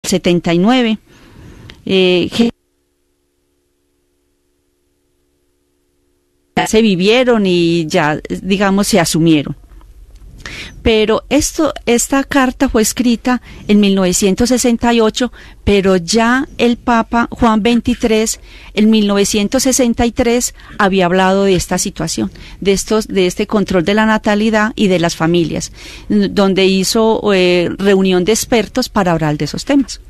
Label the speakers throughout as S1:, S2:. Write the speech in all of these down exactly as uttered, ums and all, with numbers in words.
S1: setenta y nueve, eh, ya se vivieron y ya, digamos, se asumieron. Pero esto, esta carta fue escrita en mil novecientos sesenta y ocho, pero ya el Papa Juan veintitrés en mil novecientos sesenta y tres había hablado de esta situación, de estos, de este control de la natalidad y de las familias, donde hizo eh, reunión de expertos para hablar de esos temas.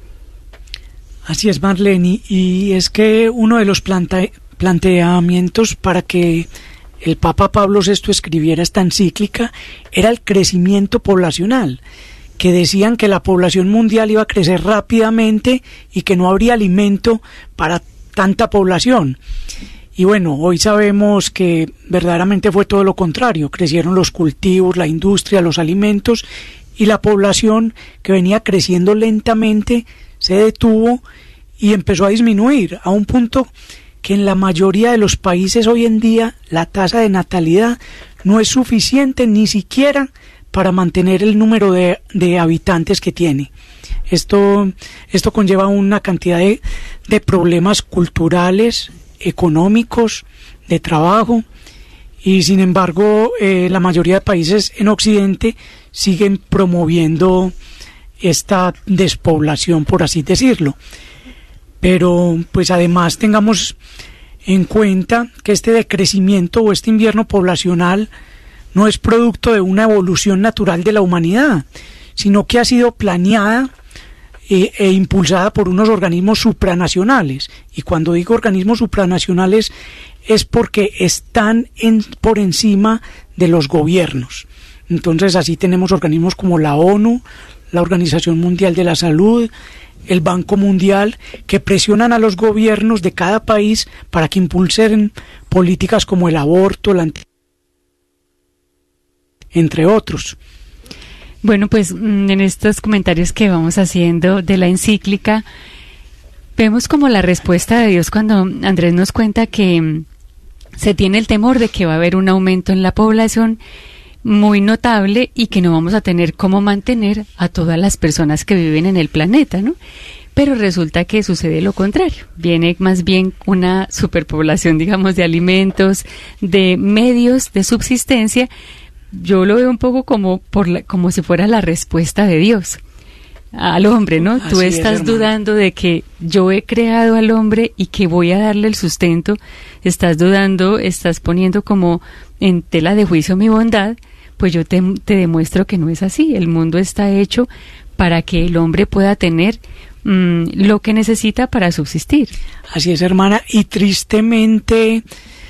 S2: Así es, Marlene, y es que uno de los plante- planteamientos para que el Papa Pablo sexto escribiera esta encíclica era el crecimiento poblacional, que decían que la población mundial iba a crecer rápidamente y que no habría alimento para tanta población. Y bueno, hoy sabemos que verdaderamente fue todo lo contrario, crecieron los cultivos, la industria, los alimentos, y la población, que venía creciendo lentamente, se detuvo y empezó a disminuir a un punto que en la mayoría de los países hoy en día la tasa de natalidad no es suficiente ni siquiera para mantener el número de, de habitantes que tiene. Esto, esto conlleva una cantidad de, de problemas culturales, económicos, de trabajo, y sin embargo eh, la mayoría de países en Occidente siguen promoviendo esta despoblación, por así decirlo. Pero pues además tengamos en cuenta que este decrecimiento o este invierno poblacional no es producto de una evolución natural de la humanidad, sino que ha sido planeada e, e impulsada por unos organismos supranacionales. Y cuando digo organismos supranacionales es porque están en, por encima de los gobiernos. Entonces así tenemos organismos como la ONU, la Organización Mundial de la Salud, el Banco Mundial, que presionan a los gobiernos de cada país para que impulsen políticas como el aborto, la anti- entre otros.
S3: Bueno, pues en estos comentarios que vamos haciendo de la encíclica, vemos como la respuesta de Dios cuando Andrés nos cuenta que se tiene el temor de que va a haber un aumento en la población muy notable y que no vamos a tener cómo mantener a todas las personas que viven en el planeta, ¿no? Pero resulta que sucede lo contrario. Viene más bien una superpoblación, digamos, de alimentos, de medios de subsistencia. Yo lo veo un poco como por la, como si fuera la respuesta de Dios al hombre, ¿no?
S2: Así
S3: Tú
S2: es,
S3: estás
S2: hermano.
S3: dudando de que yo he creado al hombre y que voy a darle el sustento. Estás dudando, estás poniendo como en tela de juicio mi bondad. Pues yo te, te demuestro que no es así. El mundo está hecho para que el hombre pueda tener mmm, lo que necesita para subsistir.
S2: Así es, hermana, y tristemente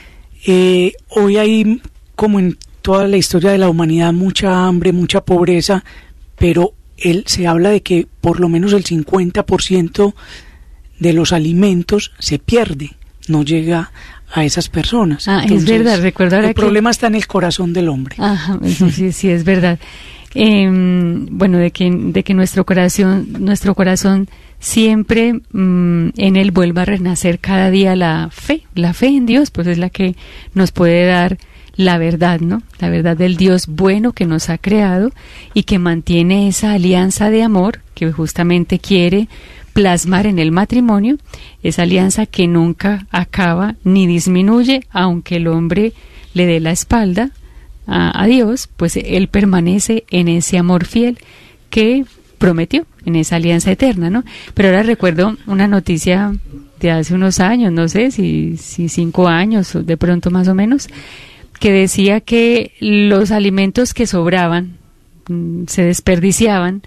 S2: eh, hoy hay, como en toda la historia de la humanidad, mucha hambre, mucha pobreza, pero él, se habla de que por lo menos el cincuenta por ciento de los alimentos se pierde, no llega a esas personas.
S3: Ah,
S2: Entonces,
S3: es verdad, recuerdo ahora
S2: el
S3: que...
S2: problema está en el corazón del hombre.
S3: Ajá, eso sí, sí, es verdad. Eh, bueno, de que, de que nuestro corazón, nuestro corazón siempre mmm, en él vuelva a renacer cada día la fe, la fe en Dios, pues es la que nos puede dar la verdad, ¿no? La verdad del Dios bueno que nos ha creado y que mantiene esa alianza de amor que justamente quiere plasmar en el matrimonio, esa alianza que nunca acaba ni disminuye, aunque el hombre le dé la espalda a, a Dios, pues él permanece en ese amor fiel que prometió, en esa alianza eterna, ¿no? Pero ahora recuerdo una noticia de hace unos años, no sé si, si cinco años, de pronto más o menos, que decía que los alimentos que sobraban, mmm, se desperdiciaban,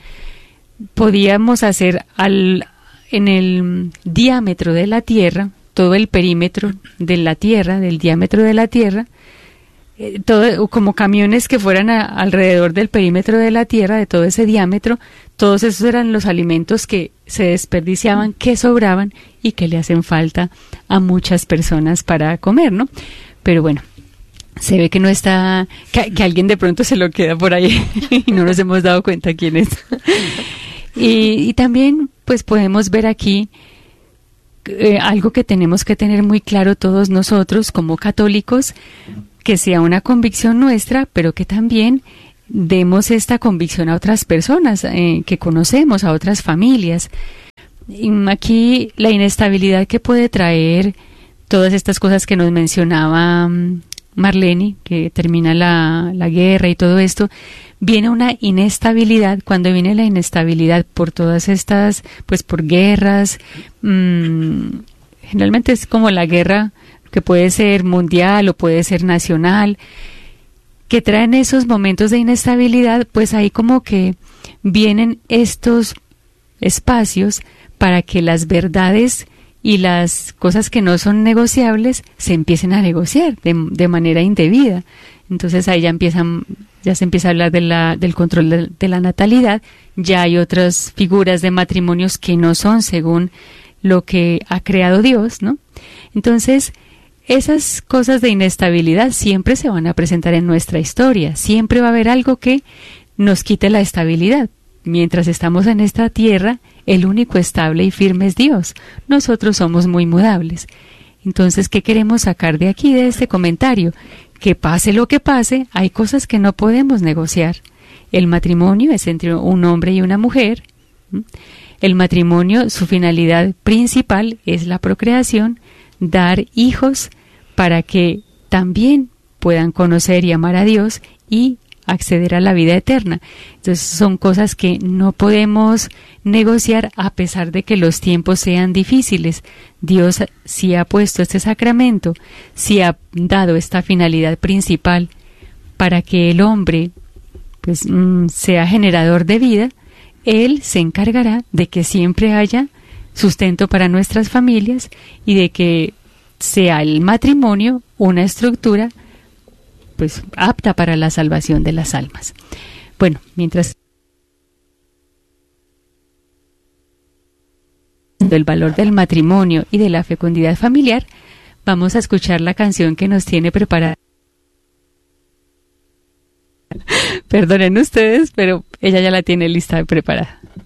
S3: podíamos hacer al en el diámetro de la Tierra, todo el perímetro de la Tierra, del diámetro de la Tierra, eh, todo como camiones que fueran a, alrededor del perímetro de la Tierra, de todo ese diámetro, todos esos eran los alimentos que se desperdiciaban, que sobraban y que le hacen falta a muchas personas para comer, ¿no? Pero bueno, se ve que no está, que, que alguien de pronto se lo queda por ahí y no nos hemos dado cuenta quién es. Y, y también pues podemos ver aquí eh, algo que tenemos que tener muy claro todos nosotros como católicos, que sea una convicción nuestra, pero que también demos esta convicción a otras personas eh, que conocemos, a otras familias. Y aquí la inestabilidad que puede traer todas estas cosas que nos mencionaba Marlene, que termina la, la guerra y todo esto, viene una inestabilidad. Cuando viene la inestabilidad por todas estas, pues por guerras, mmm, generalmente es como la guerra que puede ser mundial o puede ser nacional, que traen esos momentos de inestabilidad, pues ahí como que vienen estos espacios para que las verdades y las cosas que no son negociables se empiecen a negociar de, de manera indebida. Entonces ahí ya empiezan, ya se empieza a hablar de la, del control de, de la natalidad. Ya hay otras figuras de matrimonios que no son según lo que ha creado Dios, ¿no? Entonces, esas cosas de inestabilidad siempre se van a presentar en nuestra historia. Siempre va a haber algo que nos quite la estabilidad. Mientras estamos en esta tierra, el único estable y firme es Dios. Nosotros somos muy mudables. Entonces, ¿qué queremos sacar de aquí, de este comentario? Que pase lo que pase, hay cosas que no podemos negociar. El matrimonio es entre un hombre y una mujer. El matrimonio, su finalidad principal es la procreación, dar hijos para que también puedan conocer y amar a Dios y acceder a la vida eterna. Entonces son cosas que no podemos negociar a pesar de que los tiempos sean difíciles. Dios sí ha puesto este sacramento, sí ha dado esta finalidad principal para que el hombre pues mm, sea generador de vida. Él se encargará de que siempre haya sustento para nuestras familias y de que sea el matrimonio una estructura pues apta para la salvación de las almas. Bueno, mientras el valor del matrimonio y de la fecundidad familiar, vamos a escuchar la canción que nos tiene preparada. Perdonen ustedes, pero ella ya la tiene lista y preparada.